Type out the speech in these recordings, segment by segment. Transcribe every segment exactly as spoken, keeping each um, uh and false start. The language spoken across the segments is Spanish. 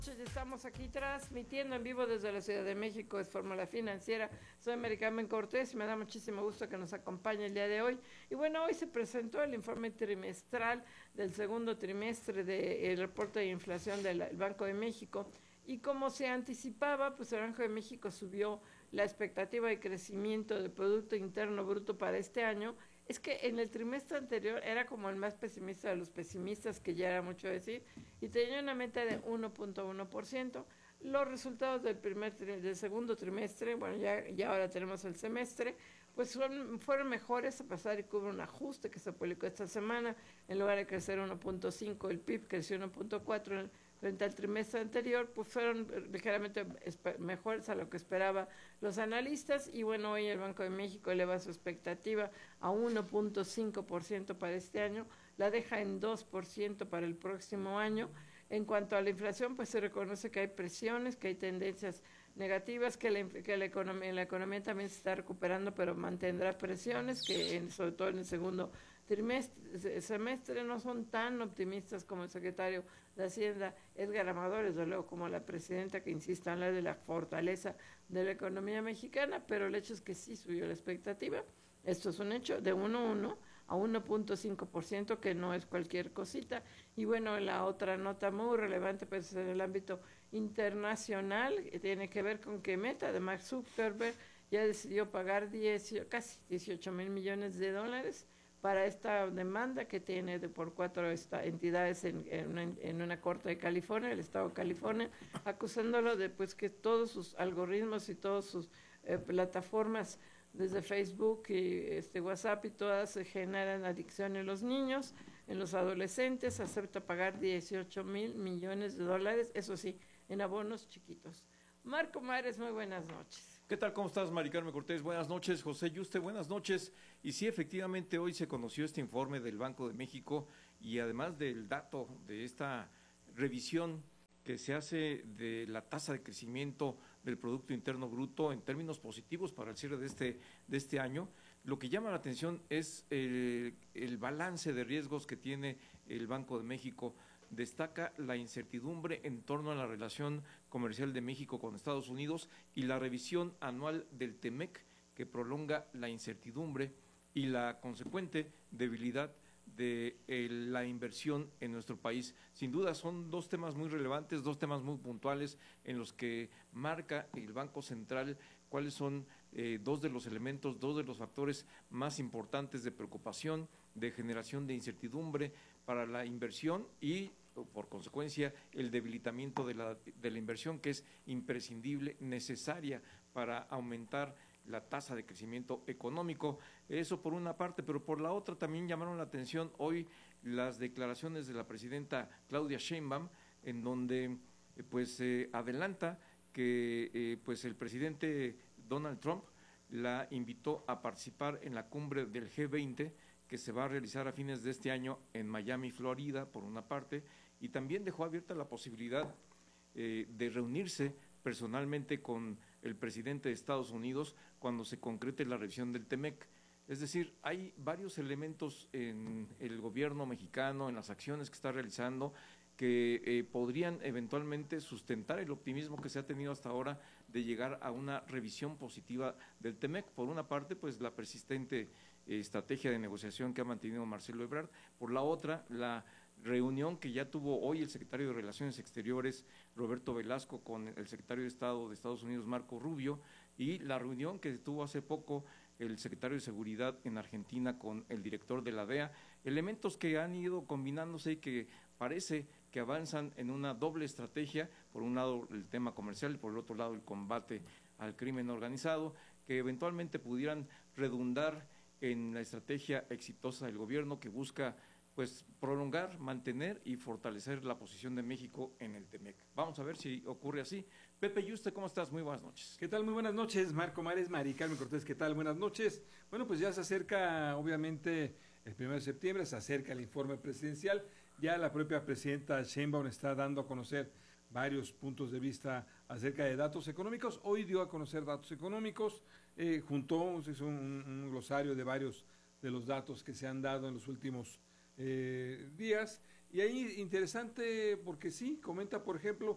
Estamos aquí transmitiendo en vivo desde la Ciudad de México, es Fórmula Financiera. Soy Mary Carmen Cortés y me da muchísimo gusto que nos acompañe el día de hoy. Y bueno, hoy se presentó el informe trimestral del segundo trimestre del reporte de inflación del Banco de México. Y como se anticipaba, pues el Banco de México subió la expectativa de crecimiento del Producto Interno Bruto para este año. Es que en el trimestre anterior era como el más pesimista de los pesimistas, que ya era mucho decir, y tenía una meta de uno punto uno por ciento. Los resultados del primer del segundo trimestre, bueno, ya, ya ahora tenemos el semestre, pues son, fueron mejores, a pesar de que hubo un ajuste que se publicó esta semana. En lugar de crecer uno punto cinco, el P I B creció uno punto cuatro frente al trimestre anterior, pues fueron ligeramente mejores a lo que esperaban los analistas. Y bueno, hoy el Banco de México eleva su expectativa a uno punto cinco por ciento para este año, la deja en dos por ciento para el próximo año. En cuanto a la inflación, pues se reconoce que hay presiones, que hay tendencias negativas, que la, que la, economía, la economía también se está recuperando, pero mantendrá presiones, que en, sobre todo en el segundo trimestre, semestre no son tan optimistas como el secretario de Hacienda, Edgar Amador, desde luego como la presidenta, que insiste en hablar de la fortaleza de la economía mexicana, pero el hecho es que sí subió la expectativa. Esto es un hecho de uno punto uno a uno punto cinco por ciento, que no es cualquier cosita. Y bueno, la otra nota muy relevante, pues en el ámbito internacional, que tiene que ver con que Meta de Mark Zuckerberg ya decidió pagar diez, casi dieciocho mil millones de dólares para esta demanda que tiene de por cuatro esta, entidades en, en, una, en una corte de California, el estado de California, acusándolo de pues que todos sus algoritmos y todas sus eh, plataformas, desde Facebook y este WhatsApp y todas, se generan adicción en los niños, en los adolescentes. Acepta pagar dieciocho mil millones de dólares, eso sí, en abonos chiquitos. Marco Mares, muy buenas noches. ¿Qué tal? ¿Cómo estás, Mari Carmen Cortés? Buenas noches. José Yuste, buenas noches. Y sí, efectivamente, hoy se conoció este informe del Banco de México, y además del dato de esta revisión que se hace de la tasa de crecimiento del Producto Interno Bruto en términos positivos para el cierre de este, de este año. Lo que llama la atención es el, el balance de riesgos que tiene el Banco de México. Destaca la incertidumbre en torno a la relación comercial de México con Estados Unidos y la revisión anual del TEMEC, que prolonga la incertidumbre y la consecuente debilidad de eh, la inversión en nuestro país. Sin duda son dos temas muy relevantes, dos temas muy puntuales en los que marca el Banco Central cuáles son eh, dos de los elementos, dos de los factores más importantes de preocupación, de generación de incertidumbre para la inversión y, por consecuencia, el debilitamiento de la, de la inversión, que es imprescindible, necesaria para aumentar la tasa de crecimiento económico. Eso por una parte, pero por la otra también llamaron la atención hoy las declaraciones de la presidenta Claudia Sheinbaum, en donde eh, pues eh, adelanta que eh, pues el presidente Donald Trump la invitó a participar en la cumbre del G veinte, que se va a realizar a fines de este año en Miami, Florida, por una parte, y también dejó abierta la posibilidad eh, de reunirse personalmente con el presidente de Estados Unidos cuando se concrete la revisión del TEMEC. Es decir, hay varios elementos en el gobierno mexicano, en las acciones que está realizando, que eh, podrían eventualmente sustentar el optimismo que se ha tenido hasta ahora de llegar a una revisión positiva del TEMEC. Por una parte, pues la persistente eh, estrategia de negociación que ha mantenido Marcelo Ebrard; por la otra, la reunión que ya tuvo hoy el secretario de Relaciones Exteriores, Roberto Velasco, con el secretario de Estado de Estados Unidos, Marco Rubio, y la reunión que tuvo hace poco el secretario de Seguridad en Argentina con el director de la D E A, elementos que han ido combinándose y que parece que avanzan en una doble estrategia: por un lado el tema comercial y por el otro lado el combate al crimen organizado, que eventualmente pudieran redundar en la estrategia exitosa del gobierno, que busca pues prolongar, mantener y fortalecer la posición de México en el TEMEC. Vamos a ver si ocurre así. Pepe Yuste, ¿cómo estás? Muy buenas noches. ¿Qué tal? Muy buenas noches, Marco Mares, Mari Carmen Cortés, ¿qué tal? Buenas noches. Bueno, pues ya se acerca, obviamente, el primero de septiembre, se acerca el informe presidencial. Ya la propia presidenta Sheinbaum está dando a conocer varios puntos de vista acerca de datos económicos. Hoy dio a conocer datos económicos, eh, juntó, se hizo un, un glosario de varios de los datos que se han dado en los últimos Eh, días, y ahí interesante porque sí, comenta por ejemplo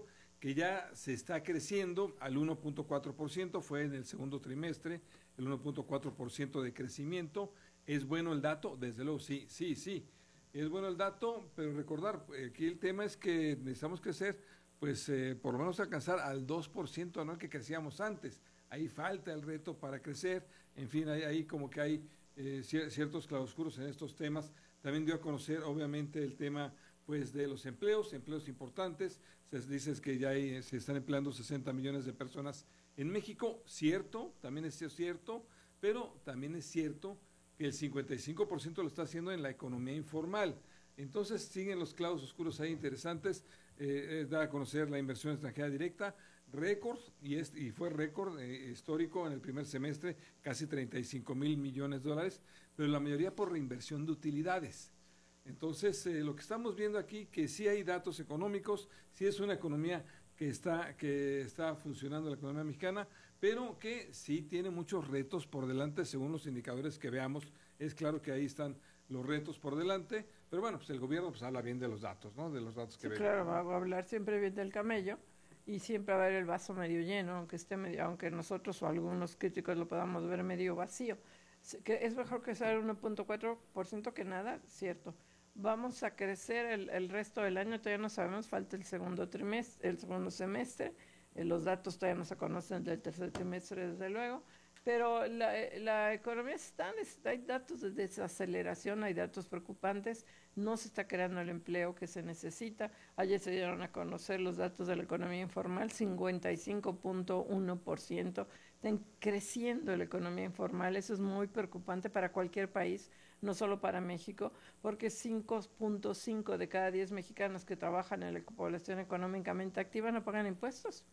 que ya se está creciendo al uno punto cuatro por ciento, fue en el segundo trimestre, el uno punto cuatro por ciento de crecimiento. ¿Es bueno el dato? Desde luego, sí, sí, sí. Es bueno el dato, pero recordar, aquí el tema es que necesitamos crecer, pues eh, por lo menos alcanzar al dos por ciento anual que crecíamos antes. Ahí falta el reto para crecer, en fin, ahí, ahí como que hay eh, ciertos claroscuros en estos temas. También dio a conocer, obviamente, el tema pues de los empleos, empleos importantes. Se dice que ya hay, se están empleando sesenta millones de personas en México, cierto, también es cierto, pero también es cierto que el cincuenta y cinco por ciento lo está haciendo en la economía informal. Entonces siguen los clavos oscuros ahí interesantes. Eh, eh, da a conocer la inversión extranjera directa, récord, y, es, y fue récord eh, histórico en el primer semestre, casi treinta y cinco mil millones de dólares, pero la mayoría por reinversión de utilidades. Entonces, eh, lo que estamos viendo aquí, que sí hay datos económicos, sí es una economía que está, que está funcionando, la economía mexicana, pero que sí tiene muchos retos por delante según los indicadores que veamos. Es claro que ahí están los retos por delante, pero bueno, pues el gobierno pues habla bien de los datos, ¿no? De los datos que sí, ve. Claro, va a hablar siempre bien del camello y siempre va a ver el vaso medio lleno, aunque esté medio, aunque nosotros o algunos críticos lo podamos ver medio vacío. Que es mejor que sea el uno punto cuatro por ciento que nada, cierto. Vamos a crecer el, el resto del año, todavía no sabemos, falta el segundo trimestre, el segundo semestre, eh, los datos todavía no se conocen del tercer trimestre, desde luego, pero la, la economía está, hay datos de desaceleración, hay datos preocupantes, no se está creando el empleo que se necesita. Ayer se dieron a conocer los datos de la economía informal, cincuenta y cinco punto uno por ciento, están creciendo la economía informal, eso es muy preocupante para cualquier país, no solo para México, porque cinco punto cinco de cada diez mexicanos que trabajan en la población económicamente activa no pagan impuestos.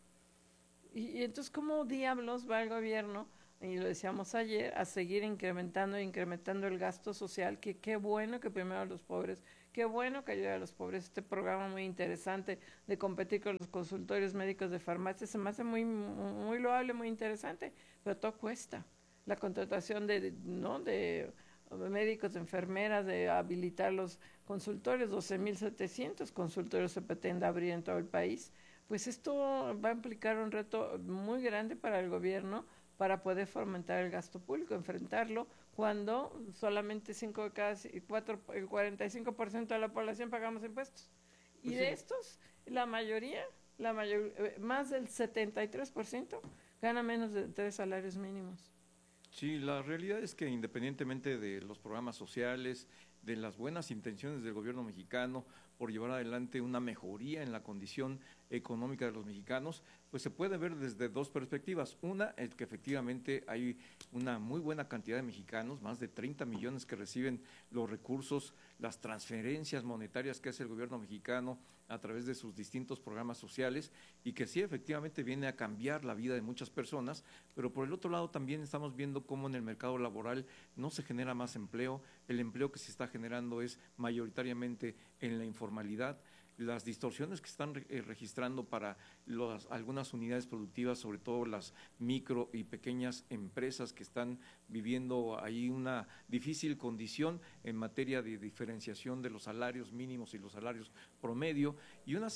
Y, y entonces, ¿cómo diablos va el gobierno, y lo decíamos ayer, a seguir incrementando e incrementando el gasto social? Que qué bueno que primero a los pobres, qué bueno que ayude a los pobres. Este programa muy interesante de competir con los consultorios médicos de farmacia se me hace muy, muy loable, muy interesante, pero todo cuesta. La contratación de, de ¿no? de médicos, de enfermeras, de habilitar los consultorios, doce mil setecientos consultorios se pretende abrir en todo el país. Pues esto va a implicar un reto muy grande para el gobierno para poder fomentar el gasto público, enfrentarlo cuando solamente cinco de cada cuatro, el cuarenta y cinco por ciento de la población pagamos impuestos. Y pues de sí. estos, la mayoría, la mayor, más del setenta y tres por ciento gana menos de tres salarios mínimos. Sí, la realidad es que independientemente de los programas sociales, de las buenas intenciones del gobierno mexicano por llevar adelante una mejoría en la condición económica de los mexicanos, pues se puede ver desde dos perspectivas. Una, es que efectivamente hay una muy buena cantidad de mexicanos, más de treinta millones que reciben los recursos, las transferencias monetarias que hace el gobierno mexicano a través de sus distintos programas sociales, y que sí efectivamente viene a cambiar la vida de muchas personas, pero por el otro lado también estamos viendo cómo en el mercado laboral no se genera más empleo, el empleo que se está generando es mayoritariamente en la informalidad. Las distorsiones que están eh, registrando para los, algunas unidades productivas, sobre todo las micro y pequeñas empresas que están viviendo ahí una difícil condición en materia de diferenciación de los salarios mínimos y los salarios promedio, y una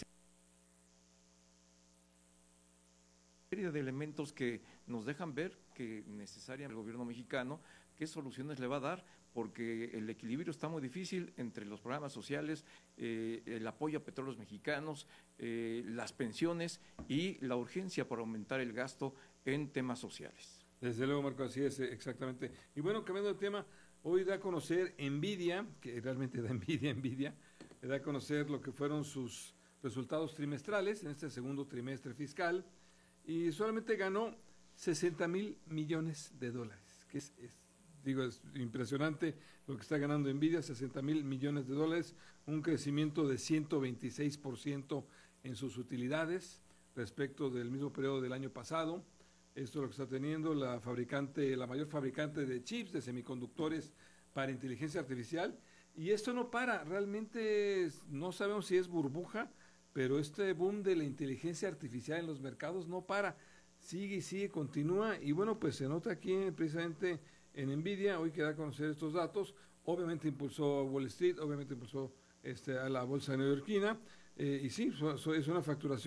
serie de elementos que nos dejan ver que necesariamente el gobierno mexicano qué soluciones le va a dar, porque el equilibrio está muy difícil entre los programas sociales, eh, el apoyo a petróleos mexicanos, eh, las pensiones y la urgencia por aumentar el gasto en temas sociales. Desde luego, Marco, así es, exactamente. Y bueno, cambiando de tema, hoy da a conocer Nvidia, que realmente da envidia, Nvidia, da a conocer lo que fueron sus resultados trimestrales en este segundo trimestre fiscal, y solamente ganó sesenta mil millones de dólares, que es, es digo, es impresionante lo que está ganando Nvidia, sesenta mil millones de dólares, un crecimiento de ciento veintiséis por ciento en sus utilidades respecto del mismo periodo del año pasado. Esto es lo que está teniendo la fabricante, la mayor fabricante de chips, de semiconductores para inteligencia artificial, y esto no para, realmente no sabemos si es burbuja, pero este boom de la inteligencia artificial en los mercados no para, sigue y sigue, continúa, y bueno, pues se nota aquí precisamente en Nvidia, hoy que da a conocer estos datos, obviamente impulsó a Wall Street, obviamente impulsó este, a la bolsa neoyorquina, eh, y sí, so, so, es una facturación pues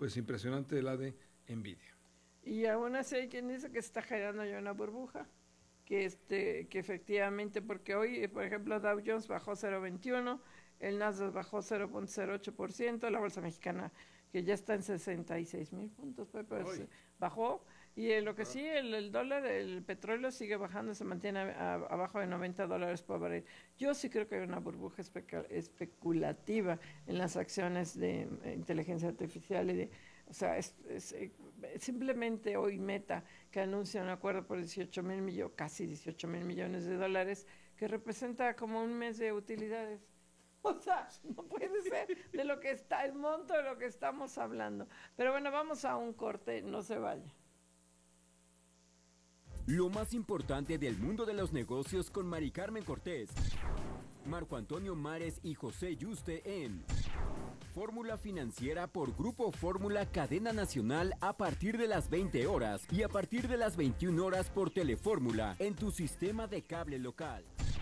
pues impresionante la de Nvidia. Y aún así hay quien dice que se está generando ya una burbuja, que este que efectivamente, porque hoy, por ejemplo, Dow Jones bajó cero punto veintiuno, el Nasdaq bajó cero punto cero ocho por ciento, la bolsa mexicana, que ya está en sesenta y seis mil puntos, Pepe, pues, bajó, y eh, lo que sí, el, el dólar, el petróleo sigue bajando, se mantiene a, a, abajo de noventa dólares por barril. Yo sí creo que hay una burbuja especa, especulativa en las acciones de eh, inteligencia artificial y de... O sea, es, es, es simplemente hoy Meta, que anuncia un acuerdo por dieciocho mil millones, casi dieciocho mil millones de dólares, que representa como un mes de utilidades. O sea, no puede ser de lo que está, el monto de lo que estamos hablando. Pero bueno, vamos a un corte, no se vaya. Lo más importante del mundo de los negocios con Mari Carmen Cortés, Marco Antonio Mares y José Yuste en Fórmula Financiera por Grupo Fórmula Cadena Nacional a partir de las veinte horas y a partir de las veintiuna horas por Telefórmula en tu sistema de cable local.